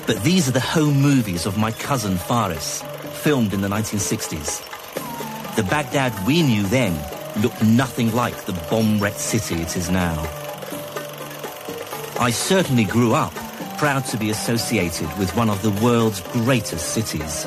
But these are the home movies of my cousin Faris, filmed in the 1960s. The Baghdad we knew then looked nothing like the bomb-wrecked city it is now. I certainly grew up proud to be associated with one of the world's greatest cities.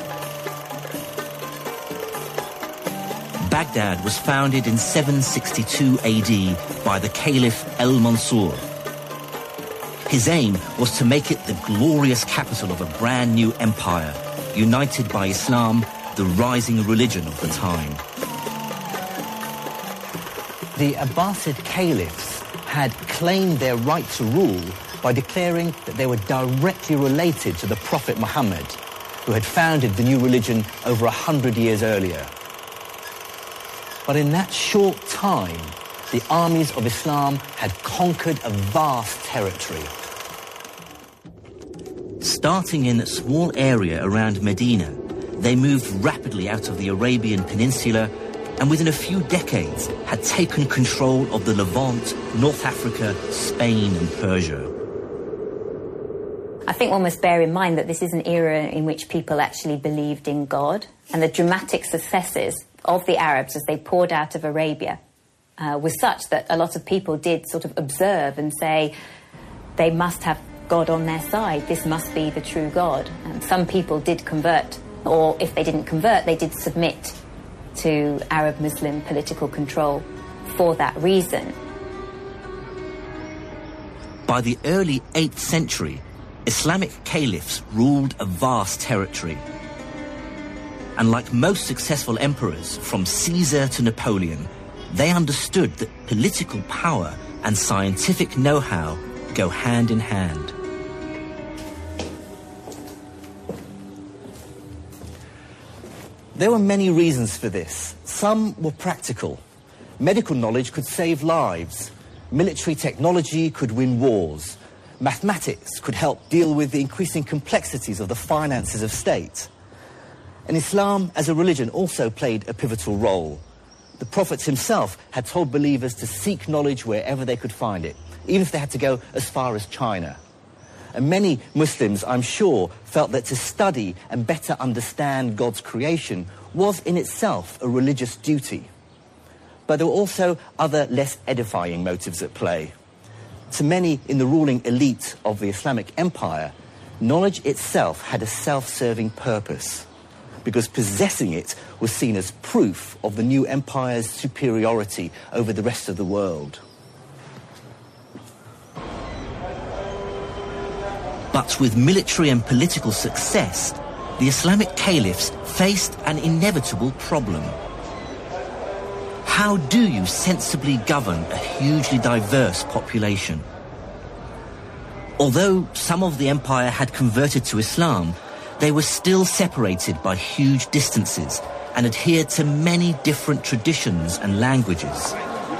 Baghdad was founded in 762 AD by the Caliph al-Mansur. His aim was to make it the glorious capital of a brand new empire, united by Islam, the rising religion of the time. The Abbasid caliphs had claimed their right to rule by declaring that they were directly related to the Prophet Muhammad, who had founded the new religion over 100 years earlier. But in that short time, the armies of Islam had conquered a vast territory. Starting in a small area around Medina, they moved rapidly out of the Arabian Peninsula and within a few decades had taken control of the Levant, North Africa, Spain and Persia. I think one must bear in mind that this is an era in which people actually believed in God, and the dramatic successes of the Arabs as they poured out of Arabia was such that a lot of people did sort of observe and say they must have God on their side, this must be the true God. And some people did convert, or if they didn't convert, they did submit to Arab-Muslim political control for that reason. By the early 8th century, Islamic caliphs ruled a vast territory. And like most successful emperors, from Caesar to Napoleon, they understood that political power and scientific know-how go hand in hand. There were many reasons for this. Some were practical. Medical knowledge could save lives. Military technology could win wars. Mathematics could help deal with the increasing complexities of the finances of state. And Islam as a religion also played a pivotal role. The Prophet himself had told believers to seek knowledge wherever they could find it, even if they had to go as far as China. And many Muslims, I'm sure, felt that to study and better understand God's creation was in itself a religious duty. But there were also other less edifying motives at play. To many in the ruling elite of the Islamic Empire, knowledge itself had a self-serving purpose, because possessing it was seen as proof of the new empire's superiority over the rest of the world. But with military and political success, the Islamic caliphs faced an inevitable problem. How do you sensibly govern a hugely diverse population? Although some of the empire had converted to Islam, they were still separated by huge distances and adhered to many different traditions and languages.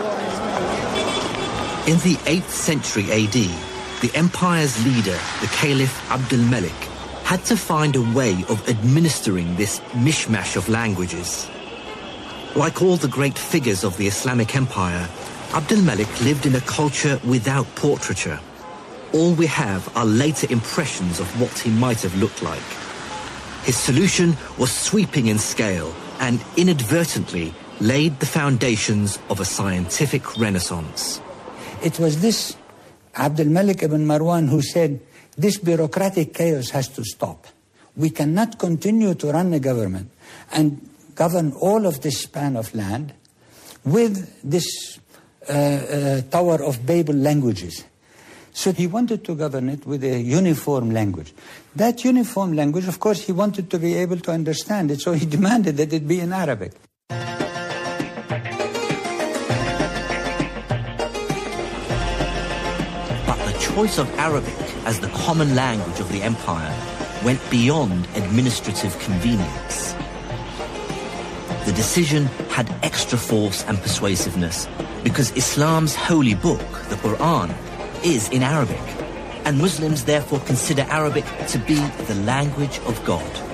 In the 8th century AD, the empire's leader, the Caliph Abd al-Malik, had to find a way of administering this mishmash of languages. Like all the great figures of the Islamic Empire, Abd al-Malik lived in a culture without portraiture. All we have are later impressions of what he might have looked like. His solution was sweeping in scale and inadvertently laid the foundations of a scientific renaissance. It was this Abd al-Malik ibn Marwan who said, this bureaucratic chaos has to stop. We cannot continue to run a government and govern all of this span of land with this Tower of Babel languages. So he wanted to govern it with a uniform language. That uniform language, of course, he wanted to be able to understand it, so he demanded that it be in Arabic. The choice of Arabic as the common language of the empire went beyond administrative convenience. The decision had extra force and persuasiveness because Islam's holy book, the Quran, is in Arabic, and Muslims therefore consider Arabic to be the language of God.